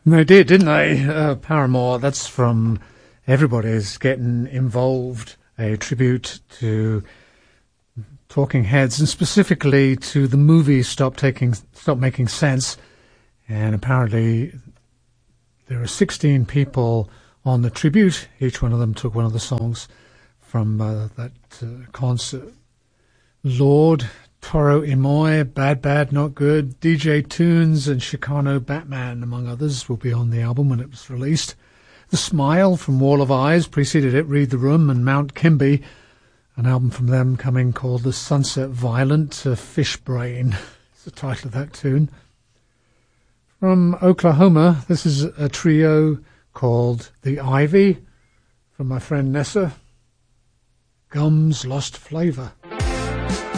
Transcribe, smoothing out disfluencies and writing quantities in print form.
They did, didn't they? Paramore, that's from Everybody's Getting Involved, a tribute to Talking Heads, and specifically to the movie Stop Making Sense. And apparently there are 16 people on the tribute. Each one of them took one of the songs from that concert. Lord, Toro y Moi, Bad Bad Not Good, DJ Tunes and Chicano Batman, among others, will be on the album when it was released. The Smile from Wall of Eyes preceded it, Read the Room and Mount Kimby, an album from them coming called The Sunset Violent, Fish Brain is the title of that tune. From Oklahoma, this is a trio called The Ivy, from my friend Nessa, Gum's Lost Flavor.